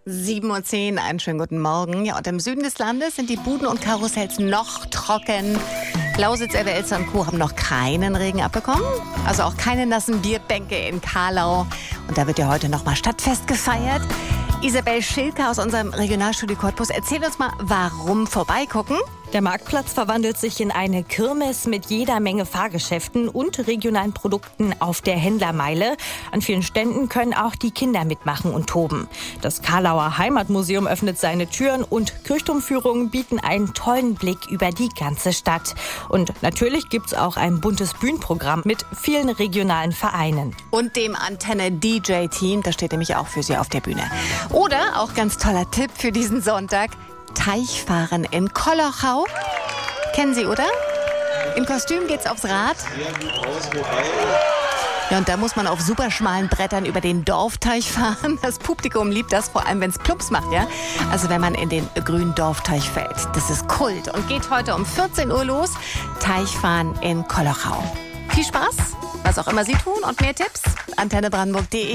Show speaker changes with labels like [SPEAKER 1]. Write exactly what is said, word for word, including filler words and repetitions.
[SPEAKER 1] sieben Uhr zehn, einen schönen guten Morgen. Ja, und im Süden des Landes sind die Buden und Karussells noch trocken. Lausitz, Elbe, Elster und Co. haben noch keinen Regen abbekommen. Also auch keine nassen Bierbänke in Karlau. Und da wird ja heute nochmal Stadtfest gefeiert. Isabel Schilke aus unserem Regionalstudio Cottbus, erzähl uns mal, warum vorbeigucken?
[SPEAKER 2] Der Marktplatz verwandelt sich in eine Kirmes mit jeder Menge Fahrgeschäften und regionalen Produkten auf der Händlermeile. An vielen Ständen können auch die Kinder mitmachen und toben. Das Karlauer Heimatmuseum öffnet seine Türen und Kirchturmführungen bieten einen tollen Blick über die ganze Stadt. Und natürlich gibt's auch ein buntes Bühnenprogramm mit vielen regionalen Vereinen.
[SPEAKER 1] Und dem Antenne-D J-Team, das steht nämlich auch für Sie auf der Bühne. Oder, auch ganz toller Tipp für diesen Sonntag, Teichfahren in Kolochau. Kennen Sie, oder? Im Kostüm geht's aufs Rad. Ja, und da muss man auf super schmalen Brettern über den Dorfteich fahren. Das Publikum liebt das, vor allem wenn es Plups macht, ja. Also wenn man in den grünen Dorfteich fällt. Das ist Kult und geht heute um vierzehn Uhr los. Teichfahren in Kolochau. Viel Spaß, was auch immer Sie tun und mehr Tipps. antenne brandenburg punkt de